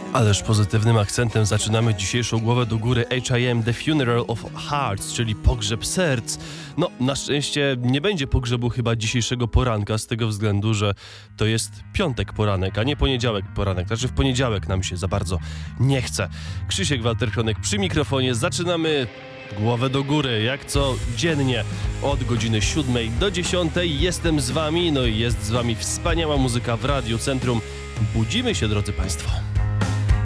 Ależ pozytywnym akcentem zaczynamy dzisiejszą głowę do góry. H.I.M. The Funeral of Hearts, czyli pogrzeb serc. No, na szczęście nie będzie pogrzebu chyba dzisiejszego poranka, z tego względu, że to jest piątek poranek, a nie poniedziałek poranek. Znaczy w poniedziałek nam się za bardzo nie chce. Krzysiek Walter-Kronek przy mikrofonie. Zaczynamy głowę do góry, jak co dziennie od godziny 7 do 10. Jestem z wami, no i jest z wami wspaniała muzyka w Radiu Centrum. Budzimy się, drodzy Państwo.